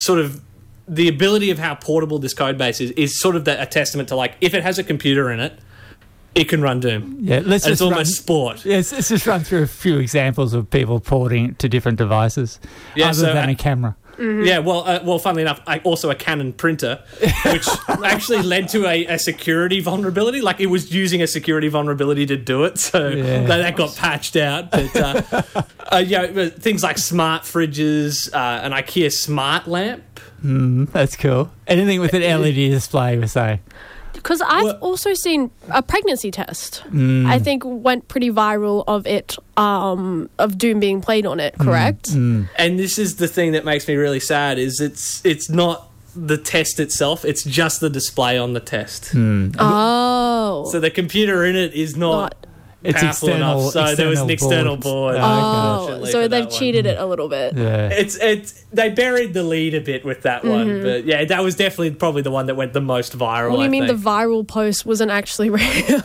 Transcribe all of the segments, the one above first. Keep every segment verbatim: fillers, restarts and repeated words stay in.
sort of the ability of how portable this code base is is sort of the, a testament to, like, if it has a computer in it, it can run Doom. Yeah, let's and just it's almost run, sport. Yeah, let's, let's just run through a few examples of people porting it to different devices, yeah, other so, than uh, a camera. Mm-hmm. Yeah, well, uh, well, funnily enough, I, also a Canon printer, which actually led to a, a security vulnerability. Like, it was using a security vulnerability to do it, so yeah. that, that got patched out. But uh, uh, yeah, things like smart fridges, uh, an IKEA smart lamp. Mm, that's cool. Anything with an L E D display, we say. Because I've Well- also seen a pregnancy test. Mm. I think went pretty viral of it, um, of Doom being played on it. Correct? Mm. And this is the thing that makes me really sad: is it's it's not the test itself; it's just the display on the test. Mm. Oh, So the computer in it is not. Not- It's powerful external- enough, so there was an external external board. board. Oh, oh, unfortunately, so for they've that one. cheated it a little bit. Yeah. It's it's they buried the lead a bit with that one, Mm-hmm. but yeah, that was definitely probably the one that went the most viral. What do you I mean think. the viral post wasn't actually real?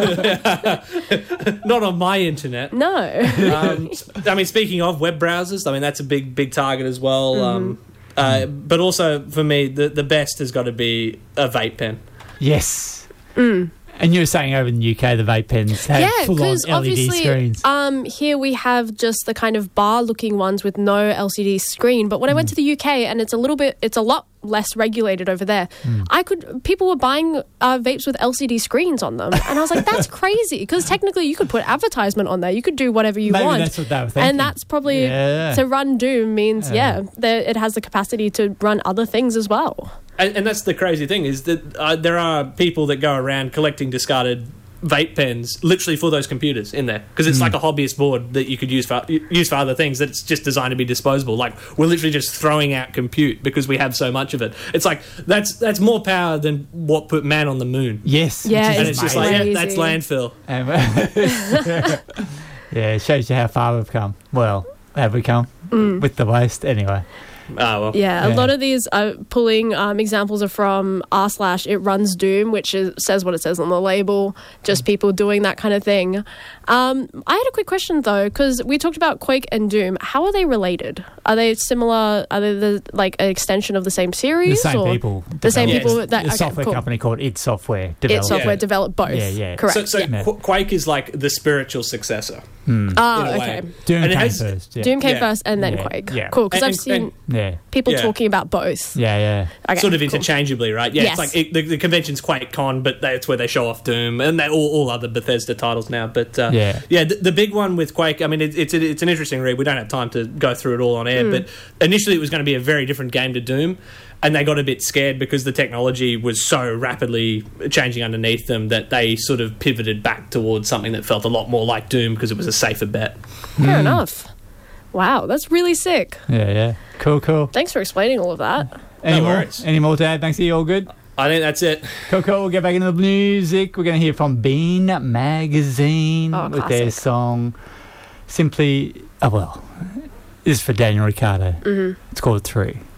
Not on my internet. No. Um, I mean, speaking of web browsers, I mean that's a big big target as well. Mm-hmm. Um, uh, but also for me, the the best has got to be a vape pen. Yes. Mm. And you were saying over in the U K, the vape pens have Yeah, full-on because L E D obviously screens. um, here we have just the kind of bar-looking ones with no L C D screen. But when I went to the U K, and it's a little bit, it's a lot less regulated over there. I could, people were buying uh, vapes with L C D screens on them, and I was like, that's crazy. Because technically, you could put advertisement on there, you could do whatever you Maybe want. that's what they were thinking. And that's probably Yeah. to run Doom means Yeah. yeah, there, it has the capacity to run other things as well. And, and that's the crazy thing is that uh, there are people that go around collecting discarded vape pens literally for those computers in there because it's Mm. like a hobbyist board that you could use for use for other things that's just designed to be disposable. Like we're literally just throwing out compute because we have so much of it. It's like that's that's more power than what put man on the moon. Yes. Yeah, which is And it's just like amazing. yeah, that's Crazy. landfill. Um, yeah, it shows you how far we've come. Well, have we come with the waste anyway? Oh well. Yeah, Yeah. a lot of these uh, pulling um, examples are from r slash it runs Doom, which is, says what it says on the label, just people doing that kind of thing. Um, I had a quick question though, because we talked about Quake and Doom. How are they related? Are they similar? Are they the, like an extension of the same The series? same or people. The same developed- people that The okay, software cool. company called id Software It developed. software Yeah. developed both. Yeah, yeah. Correct. So, so Yeah. Qu- Quake is like the spiritual successor. Hmm. Ah, in a way. okay. Doom And it came has- first. Yeah. Doom came Yeah. first and then Yeah. Quake. Yeah. Cool, because And- I've and- seen and- Yeah. people Yeah. talking about both. Yeah, yeah. Okay, sort of cool. interchangeably, right? Yeah, Yes. it's like it, the, the convention's QuakeCon, but that's where they show off Doom and they, all, all other Bethesda titles now. But uh, Yeah. yeah, the, the big one with Quake. I mean, it, it's it's an interesting read. We don't have time to go through it all on air, but initially it was going to be a very different game to Doom, and they got a bit scared because the technology was so rapidly changing underneath them that they sort of pivoted back towards something that felt a lot more like Doom because it was a safer bet. Fair enough. Wow, that's really sick. Yeah, yeah. Cool, cool. Thanks for explaining all of that. Any No more? worries. Any more to add? Thanks, are you all good? I think that's it. Cool, cool. We'll get back into the music. We're going to hear from Bean Magazine Oh, with their classic. song Simply, oh well, this is for Daniel Ricciardo. Mm-hmm. It's called Three.